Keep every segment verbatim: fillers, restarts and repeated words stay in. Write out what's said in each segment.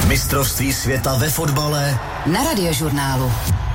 Mistrovství světa ve fotbale na Radiožurnálu.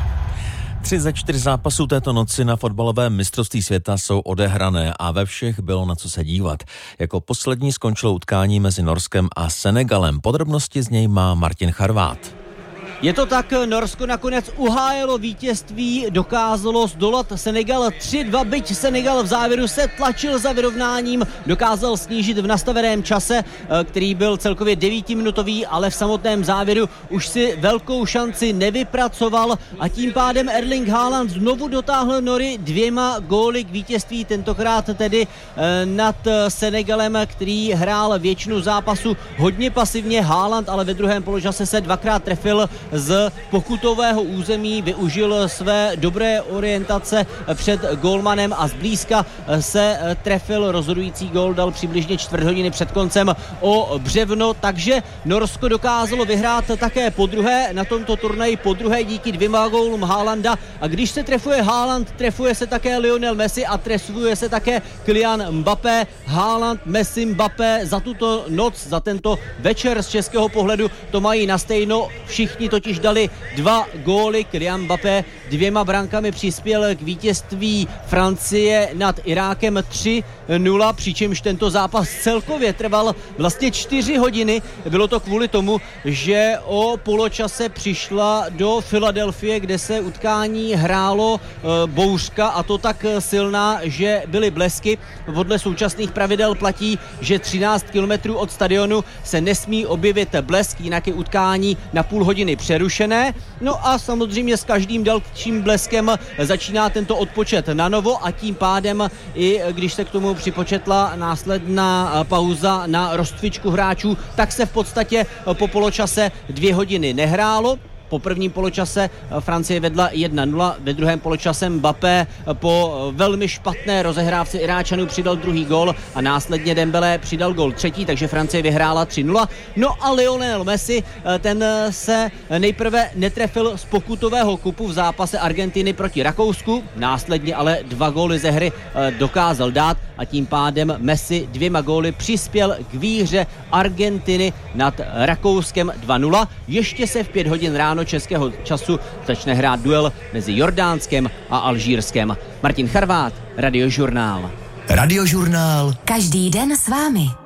Tři ze čtyř zápasů této noci na fotbalovém mistrovství světa jsou odehrané a ve všech bylo na co se dívat. Jako poslední skončilo utkání mezi Norskem a Senegalem. Podrobnosti z něj má Martin Charvát. Je to tak, Norsko nakonec uhájilo vítězství, dokázalo zdolat Senegal tři dva, byť Senegal v závěru se tlačil za vyrovnáním, dokázal snížit v nastaveném čase, který byl celkově devítiminutový, ale v samotném závěru už si velkou šanci nevypracoval a tím pádem Erling Haaland znovu dotáhl Nory dvěma góly k vítězství, tentokrát tedy nad Senegalem, který hrál většinu zápasu hodně pasivně. Haaland ale ve druhém poločase se dvakrát trefil z pokutového území, využil své dobré orientace před gólmanem a zblízka se trefil. Rozhodující gól dal přibližně čtvrt hodiny před koncem o břevno, takže Norsko dokázalo vyhrát také podruhé na tomto turnaji, podruhé díky dvěma gólům Haalanda, a když se trefuje Haaland, trefuje se také Lionel Messi a trefuje se také Kylian Mbappé. Haaland, Messi, Mbappé za tuto noc, za tento večer z českého pohledu to mají na stejno. Všichni totiž dali dva góly. Kylian Mbappé dvěma brankami přispěl k vítězství Francie nad Irákem tři nula, přičemž tento zápas celkově trval vlastně čtyři hodiny. Bylo to kvůli tomu, že o poločase přišla do Filadelfie, kde se utkání hrálo e, bouřka, a to tak silná, že byly blesky. Podle současných pravidel platí, že třináct kilometrů od stadionu se nesmí objevit blesk, jinak je utkání na půl hodiny přerušené. No a samozřejmě s každým dalším bleskem začíná tento odpočet na novo a tím pádem, i když se k tomu připočetla následná pauza na rozcvičku hráčů, tak se v podstatě po poločase dvě hodiny nehrálo. Po prvním poločase Francie vedla jedna nula, ve druhém poločase Mbappé po velmi špatné rozehrávce Iráčanů přidal druhý gól a následně Dembélé přidal gól třetí, takže Francie vyhrála tři nula. No a Lionel Messi, ten se nejprve netrefil z pokutového kupu v zápase Argentiny proti Rakousku, následně ale dva góly ze hry dokázal dát a tím pádem Messi dvěma góly přispěl k výhře Argentiny nad Rakouskem dva nula. Ještě se v pět hodin ráno českého času začne hrát duel mezi Jordánskem a Alžírskem. Martin Charvát, Radiožurnál. Radiožurnál. Každý den s vámi.